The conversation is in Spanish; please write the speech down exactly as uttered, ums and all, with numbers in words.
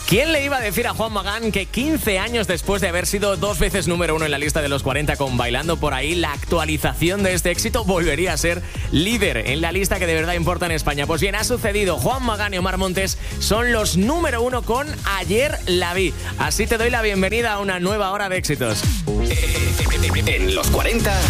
¿Quién le iba a decir a Juan Magán que quince años después de haber sido dos veces número uno en la lista de los cuarenta con Bailando por ahí, la actualización de este éxito volvería a ser líder en la lista que de verdad importa en España? Pues bien, ha sucedido. Juan Magán y Omar Montes son los número uno con Ayer la vi. Así te doy la bienvenida a una nueva hora de éxitos. En los cuarenta...